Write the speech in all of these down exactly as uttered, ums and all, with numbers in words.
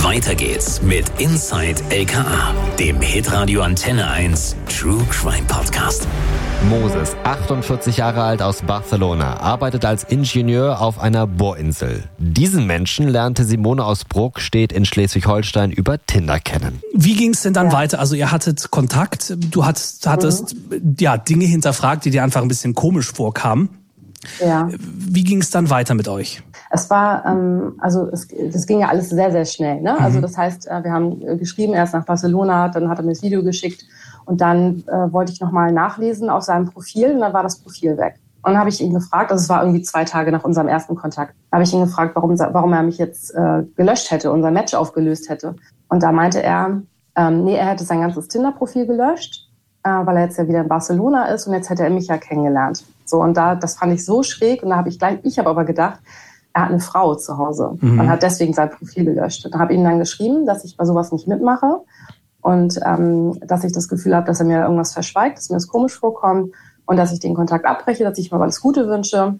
Weiter geht's mit Inside L K A, dem Hitradio Antenne eins True Crime Podcast. Moses, achtundvierzig Jahre alt aus Barcelona, arbeitet als Ingenieur auf einer Bohrinsel. Diesen Menschen lernte Simone aus Bruckstedt in Schleswig-Holstein über Tinder kennen. Wie ging es denn dann Ja. weiter? Also ihr hattet Kontakt, du hattest, hattest mhm. ja, Dinge hinterfragt, die dir einfach ein bisschen komisch vorkamen. Ja. Wie ging es dann weiter mit euch? Es war, ähm, also es, das ging ja alles sehr, sehr schnell. Ne? Mhm. Also das heißt, äh, wir haben äh, geschrieben, erst nach Barcelona, dann hat er mir das Video geschickt und dann äh, wollte ich nochmal nachlesen auf seinem Profil und dann war das Profil weg. Und dann habe ich ihn gefragt, also es war irgendwie zwei Tage nach unserem ersten Kontakt, habe ich ihn gefragt, warum, warum er mich jetzt äh, gelöscht hätte, unser Match aufgelöst hätte. Und da meinte er, ähm, nee, er hätte sein ganzes Tinder-Profil gelöscht, äh, weil er jetzt ja wieder in Barcelona ist und jetzt hätte er mich ja kennengelernt. So, und da, das fand ich so schräg und da habe ich gleich, ich habe aber gedacht, er hat eine Frau zu Hause mhm. und hat deswegen sein Profil gelöscht. Und habe ihm dann geschrieben, dass ich bei sowas nicht mitmache und ähm, dass ich das Gefühl habe, dass er mir irgendwas verschweigt, dass mir das komisch vorkommt und dass ich den Kontakt abbreche, dass ich mir alles Gute wünsche.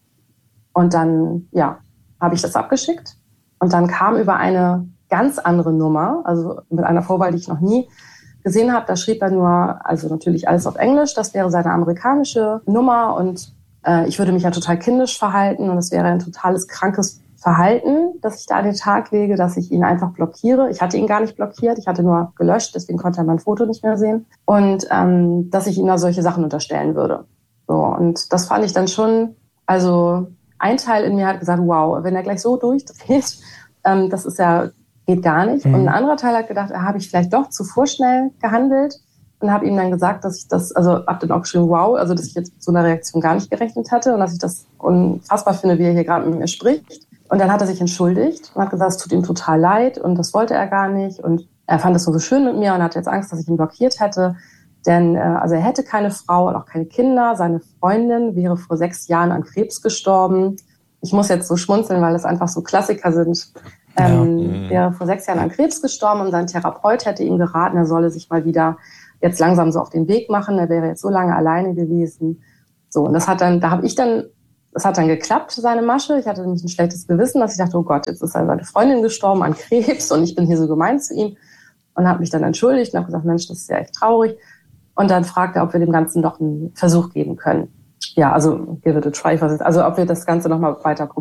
Und dann, ja, habe ich das abgeschickt und dann kam über eine ganz andere Nummer, also mit einer Vorwahl, die ich noch nie gesehen habe, da schrieb er nur, also natürlich alles auf Englisch, das wäre seine amerikanische Nummer und äh, ich würde mich ja total kindisch verhalten und es wäre ein totales krankes Verhalten, das ich da an den Tag lege, dass ich ihn einfach blockiere. Ich hatte ihn gar nicht blockiert, ich hatte nur gelöscht, deswegen konnte er mein Foto nicht mehr sehen und ähm, dass ich ihm da solche Sachen unterstellen würde. So, und das fand ich dann schon, also ein Teil in mir hat gesagt, wow, wenn er gleich so durchdreht, ähm, das ist ja geht gar nicht. Mhm. Und ein anderer Teil hat gedacht, ah, habe ich vielleicht doch zu vorschnell gehandelt und habe ihm dann gesagt, dass ich das, also hab dann auch geschrieben, wow, also dass ich jetzt mit so einer Reaktion gar nicht gerechnet hatte und dass ich das unfassbar finde, wie er hier gerade mit mir spricht. Und dann hat er sich entschuldigt und hat gesagt, es tut ihm total leid und das wollte er gar nicht und er fand es so schön mit mir und hatte jetzt Angst, dass ich ihn blockiert hätte, denn äh, also er hätte keine Frau und auch keine Kinder. Seine Freundin wäre vor sechs Jahren an Krebs gestorben. Ich muss jetzt so schmunzeln, weil es einfach so Klassiker sind. Ähm, ja. Wäre vor sechs Jahren an Krebs gestorben und sein Therapeut hätte ihm geraten, er solle sich mal wieder jetzt langsam so auf den Weg machen. Er wäre jetzt so lange alleine gewesen. So, und das hat dann, da habe ich dann, das hat dann geklappt, seine Masche. Ich hatte nämlich ein schlechtes Gewissen, dass ich dachte, oh Gott, jetzt ist seine Freundin gestorben an Krebs und ich bin hier so gemein zu ihm und habe mich dann entschuldigt und habe gesagt, Mensch, das ist ja echt traurig. Und dann fragte er, ob wir dem Ganzen noch einen Versuch geben können. Ja, also give it a try. Also ob wir das Ganze nochmal weiter probieren.